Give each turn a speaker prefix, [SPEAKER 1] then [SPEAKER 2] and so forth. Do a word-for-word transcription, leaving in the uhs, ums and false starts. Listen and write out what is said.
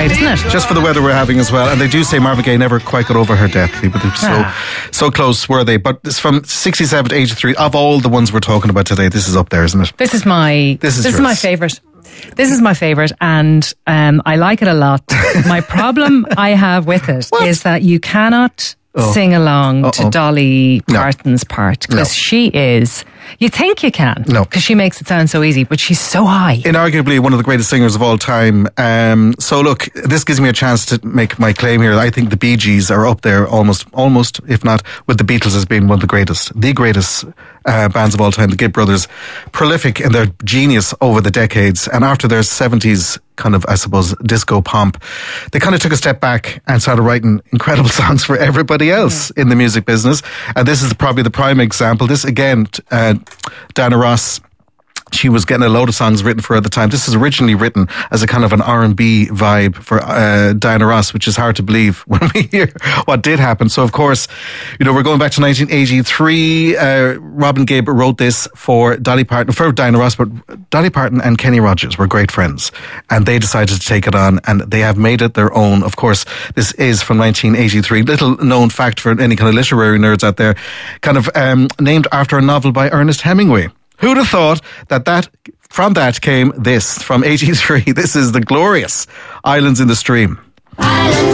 [SPEAKER 1] great, isn't it?
[SPEAKER 2] Just for the weather we're having as well. And they do say Marvin Gaye never quite got over her death. But so,
[SPEAKER 1] Ah.
[SPEAKER 2] so close were they. But it's from sixty-seven to eighty-three. Of all the ones we're talking about today, this is up there, isn't it?
[SPEAKER 1] This is my
[SPEAKER 2] This is
[SPEAKER 1] this is
[SPEAKER 2] yours.
[SPEAKER 1] my favourite. This is my favourite, and um, I like it a lot. My problem I have with it
[SPEAKER 2] What?
[SPEAKER 1] is that you cannot
[SPEAKER 2] Oh.
[SPEAKER 1] sing along
[SPEAKER 2] Uh-oh.
[SPEAKER 1] to Dolly
[SPEAKER 2] No.
[SPEAKER 1] Parton's part because
[SPEAKER 2] No.
[SPEAKER 1] she is. You think you can,
[SPEAKER 2] No.
[SPEAKER 1] because she makes it sound so easy, but she's so high.
[SPEAKER 2] Inarguably one of the greatest singers of all time. Um, so look, this gives me a chance to make my claim here. I think the Bee Gees are up there almost, almost, if not, with the Beatles as being one of the greatest, the greatest uh, bands of all time. The Gibb Brothers, prolific in their genius over the decades. And after their seventies kind of, I suppose, disco pomp, they kind of took a step back and started writing incredible songs for everybody else in the music business. And this is probably the prime example. This, again, uh, Diana Ross, she was getting a load of songs written for her at the time. This is originally written as a kind of an R and B vibe for uh, Diana Ross, which is hard to believe when we hear what did happen. So, of course, you know, we're going back to nineteen eighty-three. Uh, Robin Gibb wrote this for Dolly Parton, for Diana Ross, but Dolly Parton and Kenny Rogers were great friends, and they decided to take it on, and they have made it their own. Of course, this is from nineteen eighty-three. Little known fact for any kind of literary nerds out there, kind of um, named after a novel by Ernest Hemingway. Who'd have thought that, that from that came this from eighty-three? This is the glorious Islands in the Stream.
[SPEAKER 3] Islands